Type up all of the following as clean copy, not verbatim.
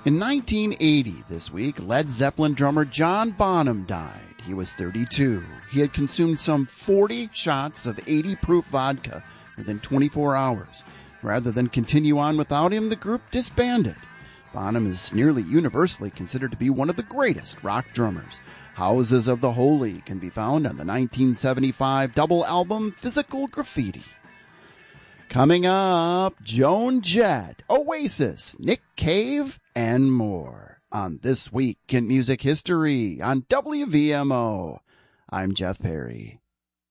In 1980, this week, Led Zeppelin drummer John Bonham died. He was 32. He had consumed some 40 shots of 80-proof vodka within 24 hours. Rather than continue on without him, the group disbanded. Bonham is nearly universally considered to be one of the greatest rock drummers. Houses of the Holy can be found on the 1975 double album Physical Graffiti. Coming up, Joan Jett, Oasis, Nick Cave, and more on This Week in Music History on WVMO. I'm Jeff Perry.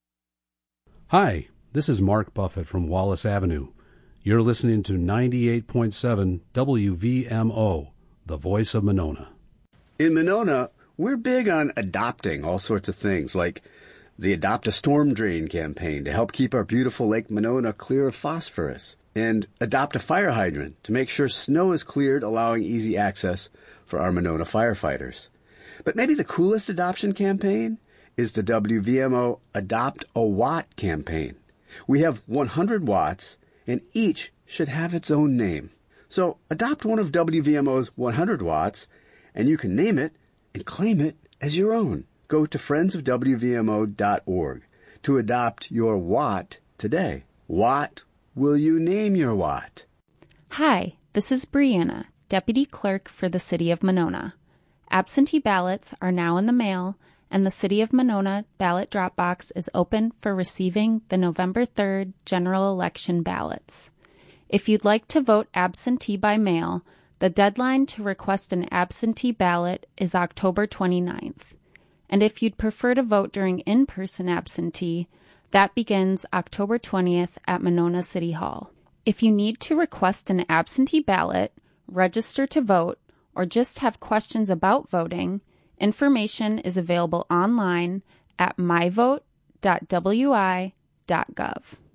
Hi, this is Mark Buffett from Wallace Avenue. You're listening to 98.7 WVMO, the voice of Monona. In Monona, we're big on adopting all sorts of things, like the Adopt a Storm Drain campaign to help keep our beautiful Lake Monona clear of phosphorus, and Adopt a Fire Hydrant to make sure snow is cleared, allowing easy access for our Monona firefighters. But maybe the coolest adoption campaign is the WVMO Adopt a Watt campaign. We have 100 watts, and each should have its own name. So adopt one of WVMO's 100 watts, and you can name it and claim it as your own. Go to friendsofwvmo.org to adopt your watt today. What will you name your watt? Hi, this is Brianna, Deputy Clerk for the City of Monona. Absentee ballots are now in the mail, and the City of Monona ballot drop box is open for receiving the November 3rd general election ballots. If you'd like to vote absentee by mail, the deadline to request an absentee ballot is October 29th. And if you'd prefer to vote during in-person absentee, that begins October 20th at Monona City Hall. If you need to request an absentee ballot, register to vote, or just have questions about voting, information is available online at myvote.wi.gov.